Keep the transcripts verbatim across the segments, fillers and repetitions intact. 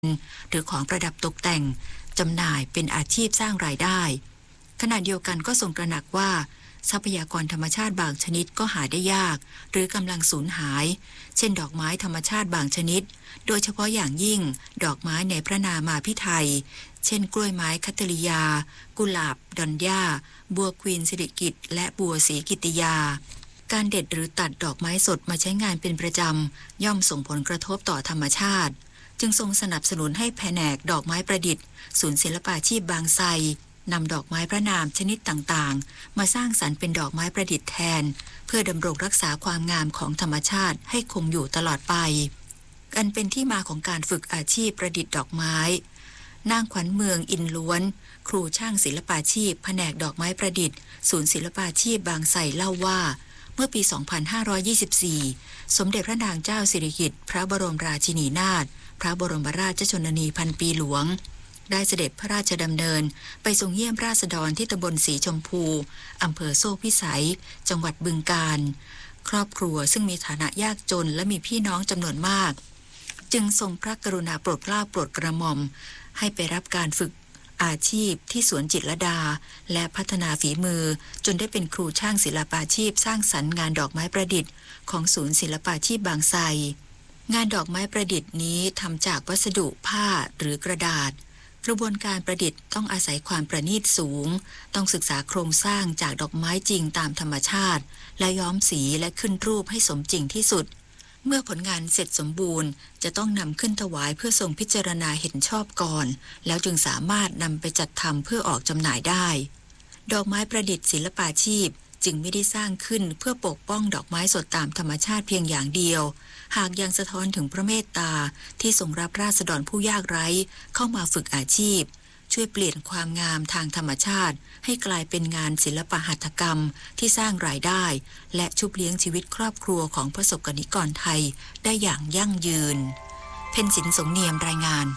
หรือของประดับตกแต่งจำหน่ายเป็นอาชีพสร้างรายได้ขณะเดียวกันก็ทรงตระหนักว่าทรัพยากรธรรมชาติบางชนิดก็หาได้ยากหรือกำลังสูญหายเช่นดอกไม้ธรรมชาติบางชนิดโดยเฉพาะอย่างยิ่งดอกไม้ในพระนามาภิไธยเช่นกล้วยไม้คัตตริยากุหลาบดอนย่าบัวควีนสิริกิติ์และบัวศรีกิติยาการเด็ดหรือตัดดอกไม้สดมาใช้งานเป็นประจำย่อมส่งผลกระทบต่อธรรมชาติจึงทรงสนับสนุนให้แผนกดอกไม้ประดิษฐ์ศูนย์ศิลปาชีพบางไทรนำดอกไม้พระนามชนิดต่างๆมาสร้างสรรค์เป็นดอกไม้ประดิษฐ์แทนเพื่อดำรงรักษาความงามของธรรมชาติให้คงอยู่ตลอดไปอันเป็นที่มาของการฝึกอาชีพประดิษฐ์ดอกไม้นางขวัญเมืองอินล้วนครูช่างศิลปาชีพแผนกดอกไม้ประดิษฐ์ศูนย์ศิลปาชีพบางไทรเล่าว่าเมื่อปี สองพันห้าร้อยยี่สิบสี่ สมเด็จพระนางเจ้าสิริกิติ์พระบรมราชินีนาถพระบรมราชชนนีพันปีหลวงได้เสด็จพระราชดำเนินไปทรงเยี่ยมราษฎรที่ตำบลสีชมพูอำเภอโซ่พิสัยจังหวัดบึงกาฬครอบครัวซึ่งมีฐานะยากจนและมีพี่น้องจำนวนมากจึงทรงพระกรุณาโปรดเกล้าโปรดกระหม่อมให้ไปรับการฝึกอาชีพที่สวนจิตรลดาและพัฒนาฝีมือจนได้เป็นครูช่างศิลปาชีพสร้างสรรค์งานดอกไม้ประดิษฐ์ของศูนย์ศิลปาชีพบางไทรงานดอกไม้ประดิษฐ์นี้ทำจากวัสดุผ้าหรือกระดาษกระบวนการประดิษฐ์ต้องอาศัยความประณีตสูงต้องศึกษาโครงสร้างจากดอกไม้จริงตามธรรมชาติและย้อมสีและขึ้นรูปให้สมจริงที่สุดเมื่อผลงานเสร็จสมบูรณ์จะต้องนำขึ้นถวายเพื่อทรงพิจารณาเห็นชอบก่อนแล้วจึงสามารถนำไปจัดทำเพื่อออกจำหน่ายได้ดอกไม้ประดิษฐ์ศิลปาชีพจึงไม่ได้สร้างขึ้นเพื่อปกป้องดอกไม้สดตามธรรมชาติเพียงอย่างเดียวหากยังสะท้อนถึงพระเมตตาที่ทรงรับราษฎรผู้ยากไร้เข้ามาฝึกอาชีพช่วยเปลี่ยนความงามทางธรรมชาติให้กลายเป็นงานศิลปหัตถกรรมที่สร้างรายได้และชุบเลี้ยงชีวิตครอบครัวของประสบกนิกรไทยได้อย่างยั่งยืนเพ็ญศิลป์สงเนียมรายงาน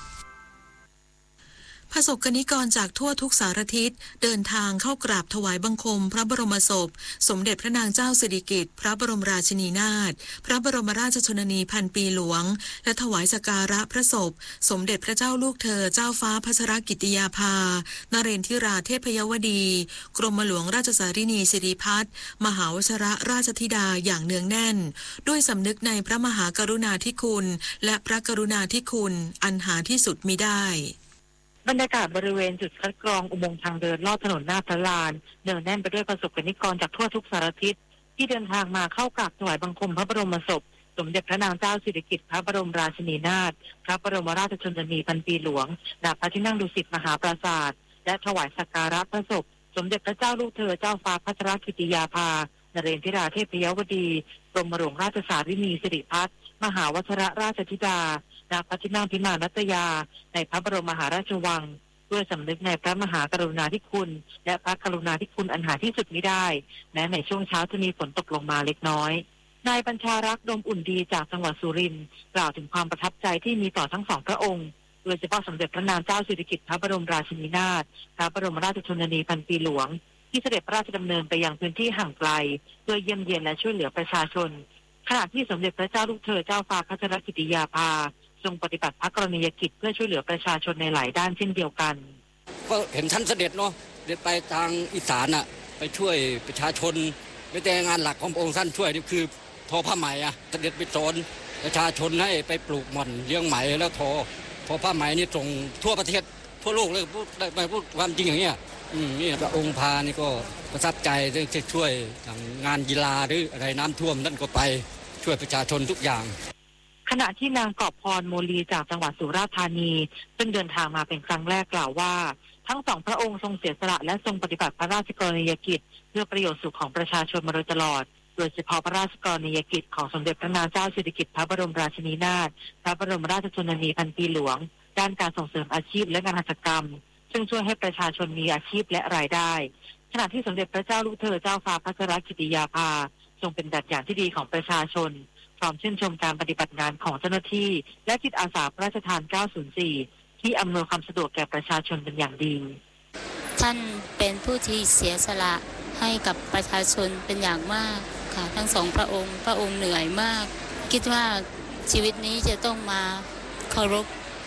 ประสบกนิกรจากทั่วทุกสารทิศเดินทางเข้ากราบถวายบังคมพระบรมศพสมเด็จพระนางเจ้าสิริกิติ์พระบรมราชินีนาถพระบรมราชชนนีพันปีหลวงและถวายสักการะพระศพสมเด็จพระเจ้าลูกเธอเจ้าฟ้าพัชรกิติยาภานเรนทิราเทพยวดีกรมหลวงราชสารินีสิริพัฒน์มหาวชรราชธิดาอย่างเนืองแน่นด้วยสำนึกในพระมหากรุณาธิคุณและพระกรุณาธิคุณอันหาที่สุดมิได้บรรยากาศบริเวณจุดคัดกรองอุโมงค์ทางเดินลอดถนนหน้าพระลานเนืองแน่นไปด้วยประสบกนิกรจากทั่วทุกสารทิศที่เดินทางมาเข้ากราบถวายบังคมพระบรมศพสมเด็จพระนางเจ้าสิริกิติ์พระบรมราชินีนาถพระบรมราชชนนีพันปีหลวงณพระที่นั่งดุสิตมหาปราสาทและถวายสักการะพระศพสมเด็จพระเจ้าลูกเธอเจ้าฟ้าพัชรกิติยาภานเรนทิราเทพยวดีกรมหลวงราชสารินีสิริพัฒน์มหาวชรราชธิดาณพระที่นั่งพิมานนัตยาในพระบรมมหาราชวังด้วยสำนึกในพระมหากรุณาธิคุณและพระกรุณาธิคุณอันหาที่สุดมิได้แม้ในช่วงเช้าจะมีฝนตกลงมาเล็กน้อยนายบัญชารักษ์ดมอุ่นดีจากจังหวัดสุรินทร์กล่าวถึงความประทับใจที่มีต่อทั้งสองพระองค์โดยเฉพาะสมเด็จพระนางเจ้าสิริกิติ์พระบรมราชินีนาถพระบรมราชชนนีพันปีหลวงที่เสด็จพระราชดำเนินไปยังพื้นที่ห่างไกลเพื่อเยี่ยมเยียนและช่วยเหลือประชาชนขณะที่สมเด็จพระเจ้าลูกเธอเจ้าฟ้าพัชรกิติยาภาทรงปฏิบัติพระกรณียกิจเพื่อช่วยเหลือประชาชนในหลายด้านเช่นเดียวกันก็เห็นท่านเสด็จเนาะเดินไปทางอีสานอ่ะไปช่วยประชาชนไม่แต่งานหลักของพระองค์ท่านช่วยนี่คือทอผ้าไหมอ่ะเสด็จไปสอนประชาชนให้ไปปลูกหม่อนเลี้ยงไหมแล้วทอทอผ้าไหมนี่ส่งทั่วประเทศทั่วโลกเลยพูดได้พูดความจริงอย่างเงี้ยอืมนี่พระองค์พานี่ก็ประทับใจเรื่องช่วยงานกีฬาหรืออะไรน้ำท่วมนั่นก็ไปช่วยประชาชนทุกอย่างขณะที่นางกอบพรโมลีจากจังหวัดสุราษฎร์ธานีซึ่งเดินทางมาเป็นครั้งแรกกล่าวว่าทั้งสองพระองค์ทรงเสียสละและทรงปฏิบัติพระราชกรณียกิจเพื่อประโยชน์สุขของประชาชนมาโดยตลอดโดยเฉพาะพระราชกรณียกิจของสมเด็จพระนางเจ้าสิริกิติ์พระบรมราชินีนาถพระบรมราชชนนีพันปีหลวงด้านการส่งเสริมอาชีพและงานหัตถกรรมซึ่งช่วยให้ประชาชนมีอาชีพและรายได้ขณะที่สมเด็จพระเจ้าลูกเธอเจ้าฟ้าพัชรกิติยาภาทรงเป็นแบบอย่างที่ดีของประชาชนพร้อมชื่นชมการปฏิบัติงานของเจ้าหน้าที่และจิตอาสาพระราชทานเก้าศูนย์สี่ที่อำนวยความสะดวกแก่ประชาชนเป็นอย่างดีท่านเป็นผู้ที่เสียสละให้กับประชาชนเป็นอย่างมากค่ะทั้งสองพระองค์พระองค์เหนื่อยมากคิดว่าชีวิตนี้จะต้องมาเคารพ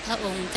พระองค์